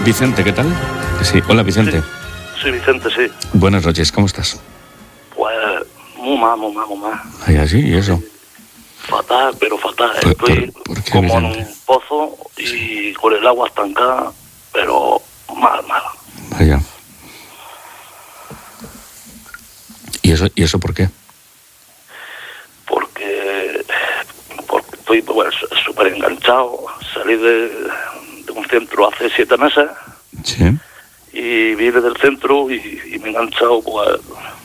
Vicente, ¿qué tal? Sí, hola Vicente. Sí, Vicente, sí. Buenas noches, ¿cómo estás? Pues muy mal. Ay, así, ¿y eso? Fatal, pero fatal. ¿Por qué, como en Vicente? un pozo y con el agua estancada, pero mal. Vaya. ¿Y eso por qué? Porque estoy súper enganchado. Salí de un centro hace 7 meses Sí. y vine del centro y me he enganchado, pues,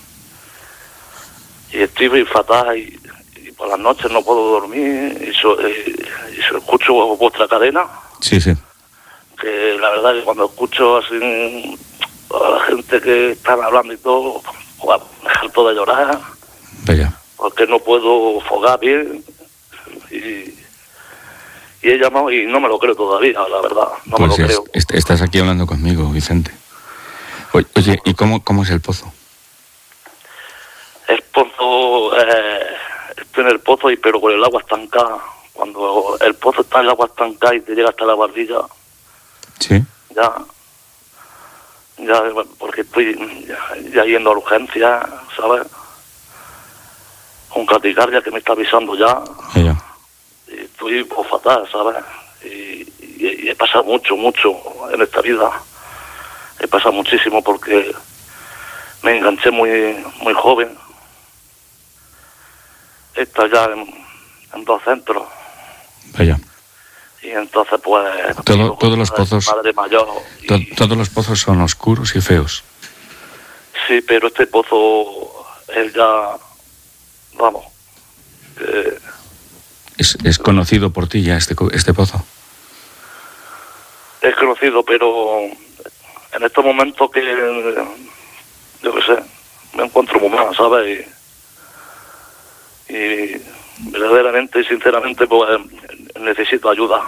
y estoy fatal y por las noches no puedo dormir y escucho vuestra cadena, Sí. que la verdad que cuando escucho así a la gente que están hablando y todo, pues, me harto de llorar Vaya. porque no puedo fogar bien y he llamado y no me lo creo todavía, la verdad, no Pues me lo creo. estás aquí hablando conmigo, Vicente. Oye, ¿y cómo es el pozo? El pozo, estoy en el pozo pero con el agua estancada. Cuando el pozo está en el agua estancada y te llega hasta la barbilla, Sí. ya porque estoy ya yendo a urgencias, ¿sabes? Con taquicardia que me está avisando ya. Vaya. Y estoy pues, fatal, ¿sabes? Y he pasado mucho en esta vida. He pasado muchísimo porque me enganché muy joven. He estado ya en 2 centros. Vaya. Y entonces, pues... Todos los pozos... Madre mayor. Todos los pozos son oscuros y feos. Sí, pero este pozo es ya... Vamos. Es conocido por ti ya este pozo. Es conocido, pero en estos momentos que... Yo qué sé, me encuentro muy mal, ¿sabes? Y verdaderamente y sinceramente, pues necesito ayuda.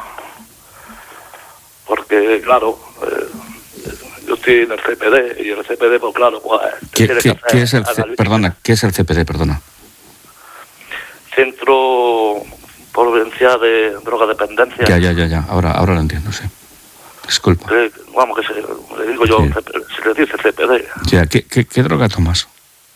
Porque, claro... yo estoy en el CPD y en el CPD, pues claro, pues... ¿Qué es el CPD? Perdona. Centro Provincial de Drogadependencia. Ya. Ahora lo entiendo, sí. Disculpa. Vamos, que le digo yo, sí. Se le dice CPD. Ya, ¿qué droga tomas?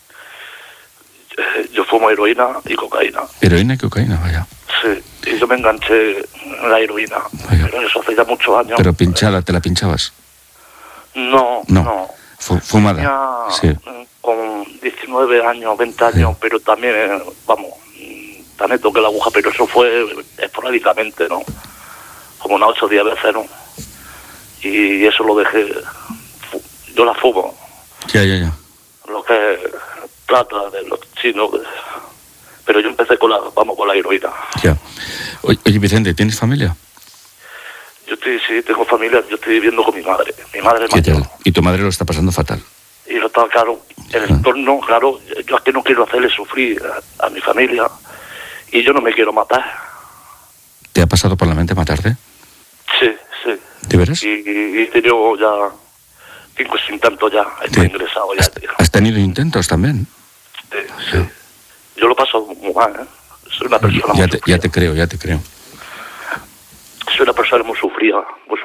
Yo fumo heroína y cocaína. ¿Heroína y cocaína? Vaya. Sí, y yo me enganché en la heroína. Vaya. Pero eso hace ya muchos años. ¿Pero pinchada, te la pinchabas? No. Fumada. Sí. Con 19 años, 20 años, sí. Pero también, vamos, también toqué la aguja, pero eso fue esporádicamente, ¿no? Como unas 8 o 10 veces, ¿no? Y eso lo dejé. Yo la fumo. Ya. Lo que trata de los chinos. Pero yo empecé con la heroína. Ya. Oye, Vicente, ¿tienes familia? Sí, tengo familia. Yo estoy viviendo con mi madre. Mi madre es mayor. Y tu madre lo está pasando fatal. Y lo está, claro, el entorno, claro. Yo es que no quiero hacerle sufrir a mi familia. Y yo no me quiero matar. ¿Te ha pasado por la mente matarte? Sí. ¿De veras? Y he tenido ya 5 intentos ya. Estoy ingresado ya. ¿Has tenido intentos también? Sí. Yo lo paso muy mal, ¿eh? Soy una persona muy sufrida. Ya te creo. Soy una persona muy sufrida.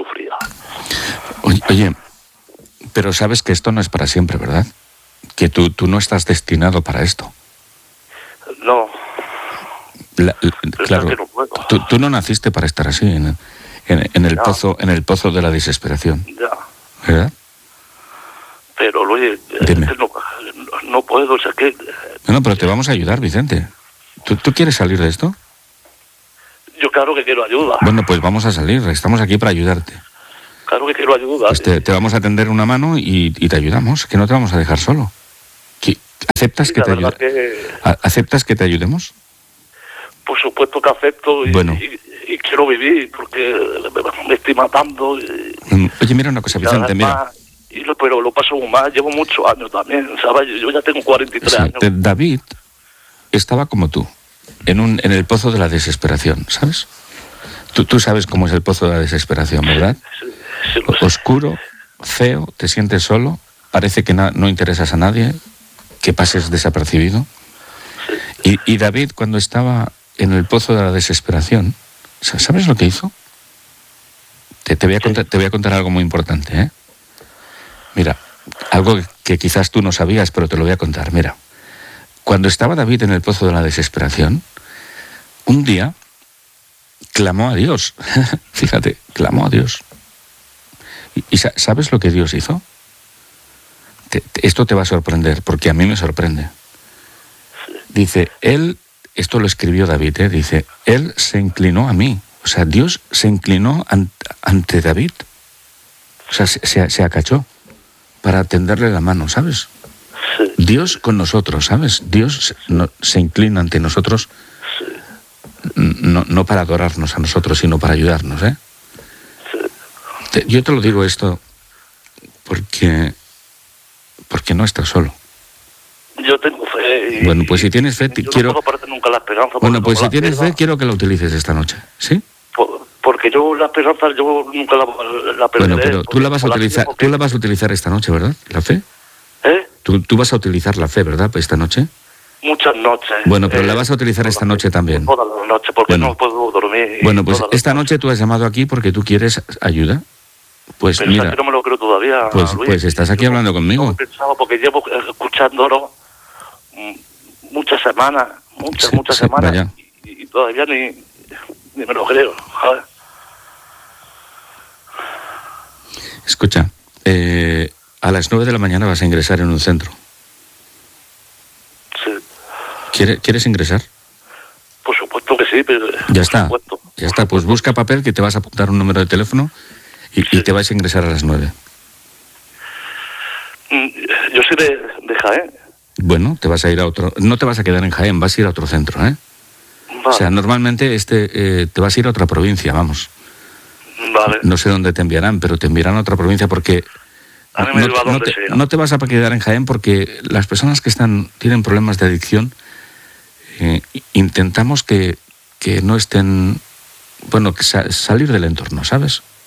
Oye, pero sabes que esto no es para siempre, ¿verdad? Que tú no estás destinado para esto. No. Claro, es que no puedo. Tú no naciste para estar así, en el pozo de la desesperación. Ya. ¿Verdad? Pero, oye, no puedo, o sea que... No, pero te vamos a ayudar, Vicente. ¿Tú quieres salir de esto? Yo claro que quiero ayuda. Bueno, pues vamos a salir, estamos aquí para ayudarte. Claro que quiero ayuda. Pues te vamos a tender una mano y te ayudamos, que no te vamos a dejar solo. ¿Aceptas sí, ¿Aceptas que te ayudemos? Por supuesto que acepto y quiero vivir porque me estoy matando. Oye, mira una cosa, Vicente, mira. Pero lo paso muy mal, llevo muchos años también, ¿sabes? Yo ya tengo 43 años. David estaba como tú, en el pozo de la desesperación, ¿sabes? Tú sabes cómo es el pozo de la desesperación, ¿verdad? Sí, oscuro, feo, te sientes solo, parece que no interesas a nadie, que pases desapercibido. Sí. Y David, cuando estaba en el pozo de la desesperación, ¿sabes lo que hizo? Te voy a contar algo muy importante, ¿eh? Mira, algo que quizás tú no sabías, pero te lo voy a contar. Mira, cuando estaba David en el pozo de la desesperación, un día clamó a Dios. Fíjate, clamó a Dios. ¿Y sabes lo que Dios hizo? Esto te va a sorprender, porque a mí me sorprende. Dice, esto lo escribió David, dice, él se inclinó a mí. O sea, Dios se inclinó ante David. O sea, se acachó para tenderle la mano, ¿sabes? Sí. Dios con nosotros, ¿sabes? Dios se inclina ante nosotros, Sí. no para adorarnos a nosotros, sino para ayudarnos, ¿eh? Sí. Yo te lo digo esto porque no estás solo. Yo tengo fe. Bueno, pues si tienes fe, yo no puedo perder nunca la esperanza. Bueno, pues si tienes fe, quiero que la utilices esta noche, ¿sí? Porque yo la esperanza, yo nunca la perderé. Bueno, pero tú la vas a utilizar esta noche, ¿verdad? ¿La fe? ¿Eh? Tú vas a utilizar la fe, ¿verdad? Esta noche. Muchas noches. Bueno, pero la vas a utilizar esta noche también. Todas las noches, porque no puedo dormir. Bueno, pues esta noche tú has llamado aquí porque tú quieres ayuda. Pues pero mira, yo no me lo creo todavía, Luis. Pues estás aquí hablando conmigo. Yo pensaba, porque llevo escuchándolo muchas semanas, muchas semanas, vaya. y todavía ni me lo creo, ¿sabes? Escucha, a las 9 de la mañana vas a ingresar en un centro. Sí. ¿Quieres ingresar? Por supuesto que sí, pero... Ya está, pues busca papel que te vas a apuntar un número de teléfono y te vas a ingresar a las 9. Yo soy de Jaén. Bueno, te vas a ir a otro... No te vas a quedar en Jaén, vas a ir a otro centro, ¿eh? Vale. O sea, normalmente te vas a ir a otra provincia, vamos. Vale. No sé dónde te enviarán, pero te enviarán a otra provincia porque... A mí me lleva donde sea. No te vas a quedar en Jaén porque las personas que tienen problemas de adicción, intentamos que no estén... Bueno, salir del entorno, ¿sabes?